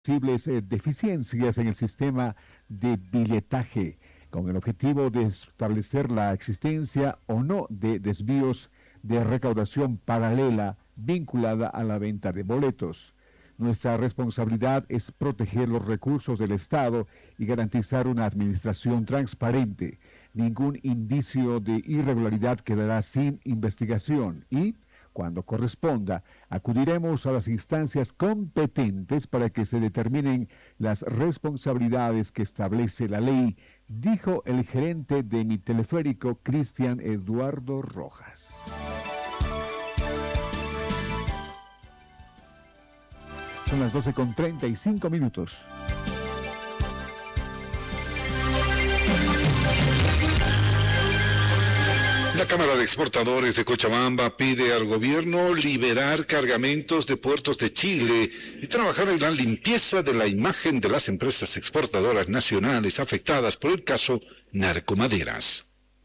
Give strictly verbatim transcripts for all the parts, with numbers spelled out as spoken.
posibles eh, deficiencias en el sistema de billetaje, con el objetivo de establecer la existencia o no de desvíos de recaudación paralela vinculada a la venta de boletos. Nuestra responsabilidad es proteger los recursos del Estado y garantizar una administración transparente. Ningún indicio de irregularidad quedará sin investigación y, cuando corresponda, acudiremos a las instancias competentes para que se determinen las responsabilidades que establece la ley, dijo el gerente de Mi Teleférico, Cristian Eduardo Rojas. Son las doce con treinta y cinco minutos. La Cámara de Exportadores de Cochabamba pide al gobierno liberar cargamentos de puertos de Chile y trabajar en la limpieza de la imagen de las empresas exportadoras nacionales afectadas por el caso Narcomaderas.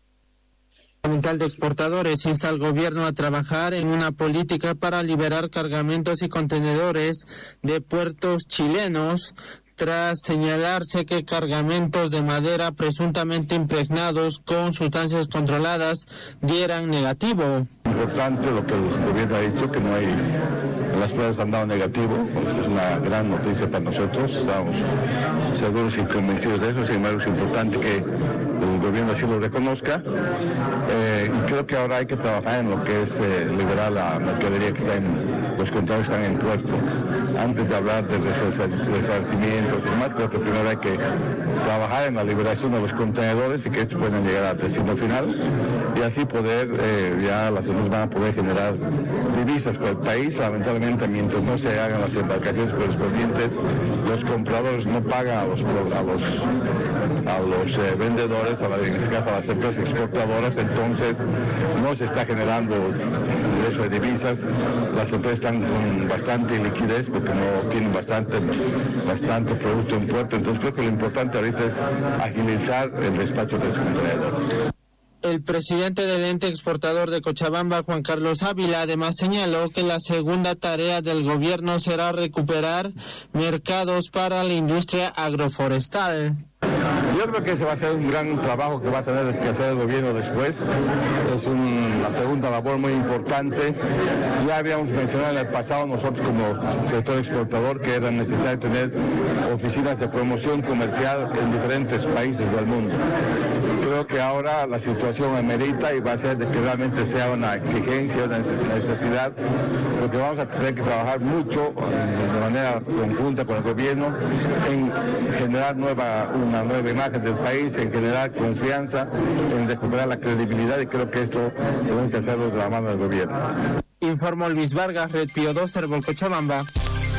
De Exportadores insta al gobierno a trabajar en una política para liberar cargamentos y contenedores de puertos chilenos, tras señalarse que cargamentos de madera presuntamente impregnados con sustancias controladas dieran negativo. Importante lo que el gobierno ha dicho, que no hay, las pruebas han dado negativo, pues es una gran noticia para nosotros, estamos seguros y convencidos de eso. Sin embargo, es importante que el gobierno así lo reconozca, eh, y creo que ahora hay que trabajar en lo que es eh, liberar la mercadería que está en, los controles están en puerto. Antes de hablar de resarcimientos y demás, creo que primero hay que trabajar en la liberación de los contenedores y que estos puedan llegar al destino final y así poder, eh, ya las empresas van a poder generar divisas para el país. Lamentablemente, mientras no se hagan las embarcaciones correspondientes, los compradores no pagan a los, a los, a los eh, vendedores, a, la, en este caso a las empresas exportadoras, entonces no se está generando ingreso de divisas. Las empresas están con bastante liquidez porque no tienen bastante, bastante producto en puerto, entonces creo que lo importante ahorita es agilizar el despacho de los contenedores. El presidente del ente exportador de Cochabamba, Juan Carlos Ávila, además señaló que la segunda tarea del gobierno será recuperar mercados para la industria agroforestal. Yo creo que ese va a ser un gran trabajo que va a tener que hacer el gobierno después. Es una segunda labor muy importante. Ya habíamos mencionado en el pasado nosotros como sector exportador que era necesario tener oficinas de promoción comercial en diferentes países del mundo. Creo que ahora la situación amerita y va a ser de que realmente sea una exigencia, una necesidad, porque vamos a tener que trabajar mucho de manera conjunta con el gobierno en generar nueva, una nueva imagen del país, en generar confianza, en recuperar la credibilidad, y creo que esto tenemos que hacerlo de la mano del gobierno. Informó Luis Vargas, Red Pío dos, Cochabamba.